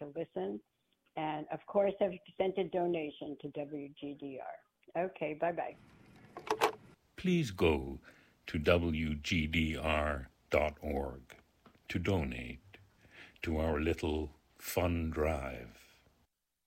to listen. And of course, I've sent a donation to WGDR. Okay, bye-bye. Please go to WGDR.org to donate to our little fun drive.